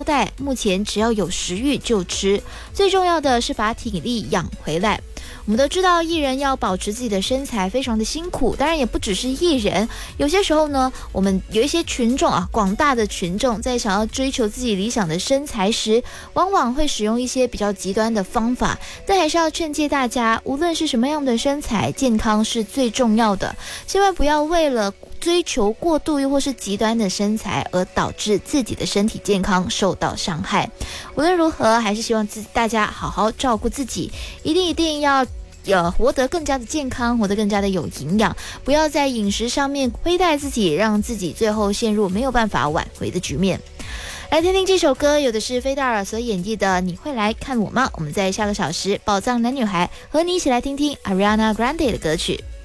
代，目前只要有食欲就吃，最重要的是把体力养回来。我们都知道艺人要保持自己的身材非常的辛苦，当然也不只是艺人，有些时候呢，我们有一些群众广大的群众在想要追求自己理想的身材时，往往会使用一些比较极端的方法，但还是要劝诫大家，无论是什么样的身材，健康是最重要的，千万不要为了追求过度又或是极端的身材而导致自己的身体健康受到伤害。无论如何，还是希望大家好好照顾自己，一定要活得更加的健康，活得更加的有营养，不要在饮食上面亏待自己，让自己最后陷入没有办法挽回的局面。来听听这首歌，有的是菲达尔所演绎的《你会来看我吗》。我们在下个小时宝藏男女孩和你一起来听听 Ariana Grande 的歌曲。